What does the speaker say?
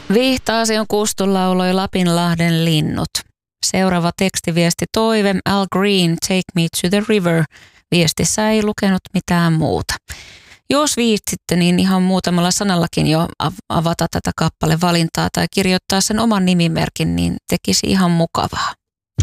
Vihtaasi on Kustu lauloi Lapinlahden linnut. Seuraava tekstiviesti toive Al Green, Take Me to the River. Viestissä ei lukenut mitään muuta. Jos viitsitte, niin ihan muutamalla sanallakin jo avata tätä kappalevalintaa tai kirjoittaa sen oman nimimerkin, niin tekisi ihan mukavaa.